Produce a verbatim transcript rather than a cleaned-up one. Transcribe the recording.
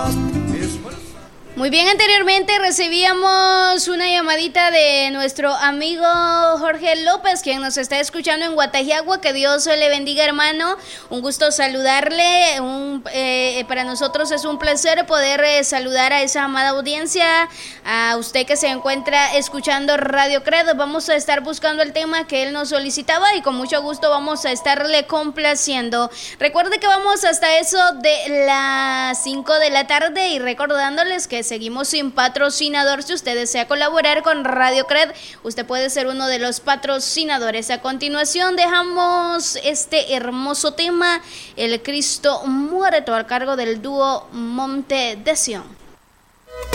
Muy bien, anteriormente recibíamos una llamadita de nuestro amigo Jorge López, quien nos está escuchando en Guatajiagua. Que Dios le bendiga, hermano. Un gusto saludarle. Un, eh, para nosotros es un placer poder eh, saludar a esa amada audiencia, a usted que se encuentra escuchando Radio Credo. Vamos a estar buscando el tema que él nos solicitaba y con mucho gusto vamos a estarle complaciendo. Recuerde que vamos hasta eso de las cinco de la tarde y recordándoles que seguimos sin patrocinador. Si usted desea colaborar con Radio Cred, usted puede ser uno de los patrocinadores. A continuación dejamos este hermoso tema, El Cristo Muerto, a cargo del dúo Monte de Sion.